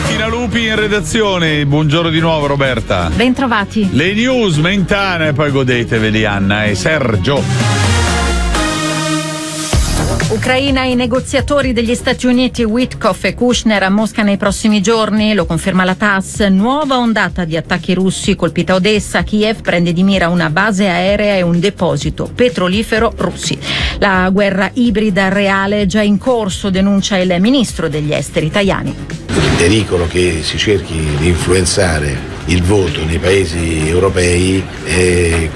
Robertina Lupi in redazione. Buongiorno di nuovo, Roberta. Bentrovati. Le news mentane e poi godeteveli, Anna e Sergio. Ucraina, i negoziatori degli Stati Uniti Witkoff e Kushner a Mosca nei prossimi giorni, lo conferma la TASS. Nuova ondata di attacchi russi, colpita Odessa. Kiev prende di mira una base aerea e un deposito petrolifero russi. La guerra ibrida reale è già in corso, denuncia il ministro degli esteri Tajani. Il pericolo che si cerchi di influenzare il voto nei paesi europei è